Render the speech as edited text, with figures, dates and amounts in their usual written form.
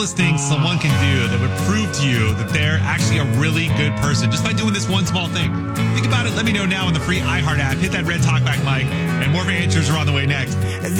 things someone can do that would prove to you that they're actually a really good person just by doing this one small thing. Think about it. Let me know now in the free iHeart app. Hit that red talkback mic, and more of your answers are on the way next.